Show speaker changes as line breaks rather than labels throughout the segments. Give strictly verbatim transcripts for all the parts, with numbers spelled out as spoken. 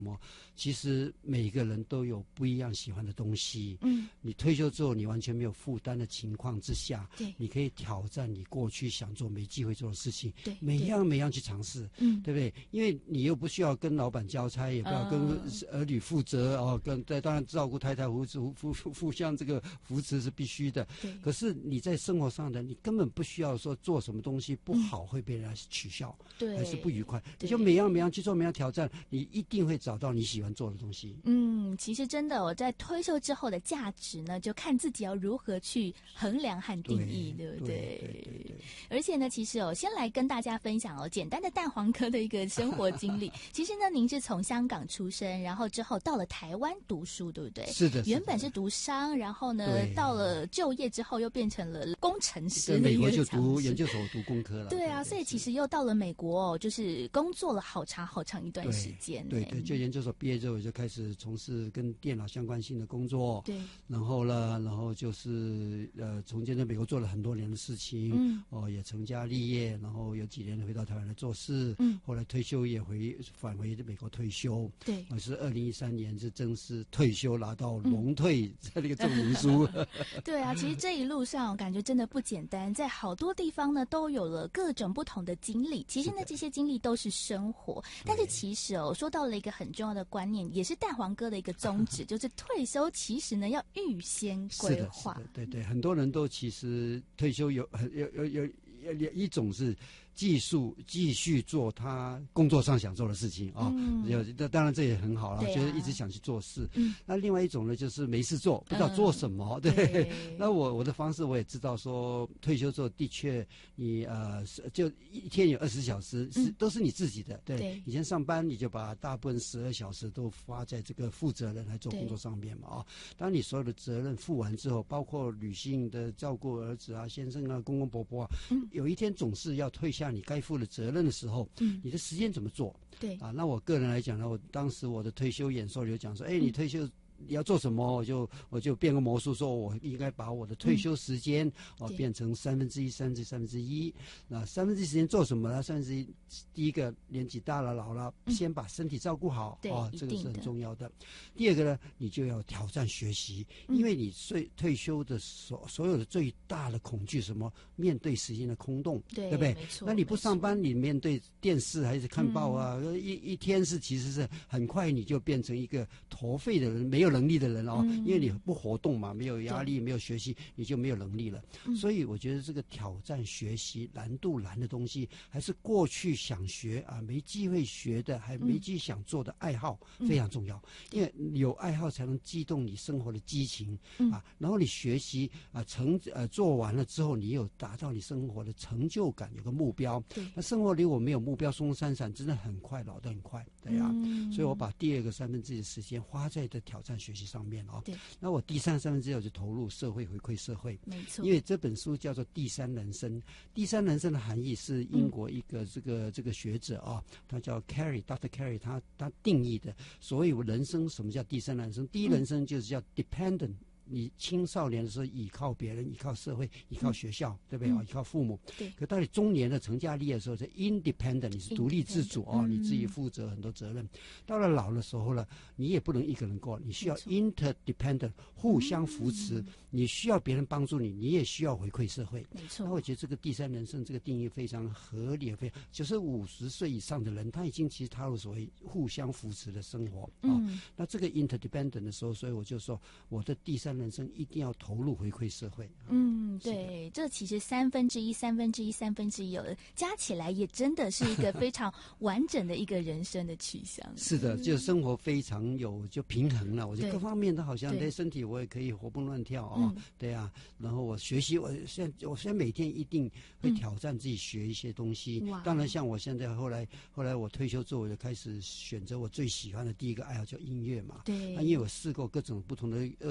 其实每个人都有不一样喜欢的东西。
嗯，
你退休之后，你完全没有负担的情况之下，
对，
你可以挑战你过去想做没机会做的事情，
对，
每样每样去尝试，
嗯，
对不对？因为你又不需要跟老板交差，也不要跟儿女负责、嗯、哦，跟当然照顾太太互互互互相这个扶持是必须的。
对，
可是你在生活上的，你根本不需要说做什么东西不好会被人家取笑，
对、嗯，
还是不愉快，你就每样每样去做，每样挑战，你一定会找到你喜欢做的东西。
嗯，其实真的，我在退休之后的价值呢，就看自己要如何去衡量和定义， 对, 对不对？
对对对对。
而且呢，其实哦，先来跟大家分享哦，简单的蛋黄哥的一个生活经历。其实呢，您是从香港出生，然后之后到了台湾读书，对不对？
是的。
原本是读商，然后呢，到了就业之后又变成了工程师。
在美国就读研究所读工科了。
对啊，对对，所以其实又到了美国哦，就是工作了好长好长一段时间。
对 对, 对，就研究所毕业之后就开始从事跟电脑相关性的工作。
对。
然后呢，然后就是呃，从前在美国做了很多年的事情。
嗯。
哦，也成家立业，然后有几年回到台湾来做事。
嗯。
后来退休也回返回美国退休。
对。
我是二零一三年是正式退休，拿到荣退在那个证明书。
嗯、对啊，其实这一路上感觉真的不简单，在好多地方呢都有了各种不同的经历。其实呢，这些经历都是生活，但是其实哦，说到了一个很重要的观念，也是蛋黄哥的一个宗旨，就是退休其实呢要预先规划。
是的，对对，很多人都其实退休有有有有有一种是技术继续做他工作上想做的事情啊，有、嗯、当然这也很好了，就是、啊、一直想去做事。
嗯，
那另外一种呢，就是没事做，不知道做什么。嗯、对, 对，那我我的方式我也知道说，退休之后的确你呃就一天有二十小时是、嗯、都是你自己的。对，对，以前上班你就把大部分十二小时都花在这个负责人来做工作上面嘛啊。当你所有的责任负完之后，包括女性的照顾儿子啊、先生啊、公公婆婆啊，嗯、有一天总是要退下你该负的责任的时候，嗯，你的时间怎么做？
对啊，
那我个人来讲呢，我当时我的退休演说就讲说，哎，你退休。你要做什么？我就我就变个魔术，说我应该把我的退休时间、嗯、哦变成三分之一、三分之三分之一。那三分之一时间做什么呢？三分之一，第一个年纪大了老了，嗯、先把身体照顾好，
哦，
这个是很重要的。第二个呢，你就要挑战学习，嗯、因为你退退休的所所有的最大的恐惧什么？面对时间的空洞，
对，
对不对？
没错。
那你不上班，你面对电视还是看报啊？嗯、一一天是其实是很快你就变成一个颓废的人，没有能力的人哦，嗯、因为你不活动嘛，没有压力，没有学习，你就没有能力了。嗯、所以我觉得这个挑战学习难度难的东西，还是过去想学啊没机会学的，还没机会想做的爱好、嗯、非常重要。因为有爱好才能激动你生活的激情、嗯、啊，然后你学习啊成呃做完了之后，你有达到你生活的成就感，有个目标。
对，
那生活如果没有目标，松松散散，真的很快老得很快，对啊。嗯、所以我把第二个三分之一的时间花在这挑战学习上面哦。
对，
那我第三三分之一就投入社会回馈社会。
没错，
因为这本书叫做《第三人生》，第三人生的含义是英国一个这个、嗯、这个学者啊，他叫 Carey，Doctor Carey， 他他定义的所有人生，什么叫第三人生？第一人生就是叫 dependent。嗯，你青少年的时候依靠别人，依靠社会，依靠学校，嗯、对不对啊？嗯、依靠父母。
对。
可到你中年的成家立业的时候，是 independent， 你是独立自主哦，嗯、你自己负责很多责任。到了老的时候了，你也不能一个人过，你需要 interdependent， 互相扶持。嗯、你需要别人帮助你，你也需要回馈社会。
没错。
那我觉得这个第三人生这个定义非常合理，非常就是五十岁以上的人，他已经其实踏入所谓互相扶持的生活啊。嗯、那这个 interdependent 的时候，所以我就说我的第三人生一定要投入回馈社会。
嗯，对，这其实三分之一、三分之一、三分之一，有的加起来也真的是一个非常完整的一个人生的取向。
是的，就生活非常有就平衡了。我觉得各方面都好像对身体我也可以活蹦乱跳啊、哦，嗯、对啊。然后我学习，我现在我现在每天一定会挑战自己学一些东西。嗯、当然，像我现在后来后来我退休之后，我就开始选择我最喜欢的第一个爱好叫音乐嘛。
对，
那因为我试过各种不同的呃乐。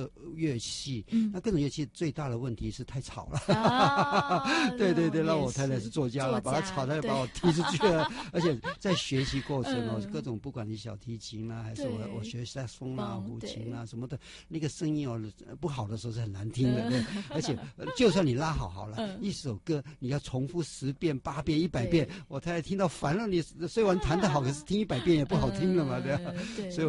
乐器。
嗯，
那各种乐器最大的问题是太吵了。
啊、
对对对，
那
让我太太是作家了，把她吵，她就把我踢出去了。而且在学习过程哦，嗯、各种不管你小提琴啦、啊，还是我我学萨克斯风啦、胡琴啦什么的，那个声音哦不好的时候是很难听的。对，而且就算你拉好好了，嗯、一首歌你要重复十遍、八遍、一百遍，我太太听到烦了。你虽然弹得好，可是听一百遍也不好听了嘛，对吧？
对。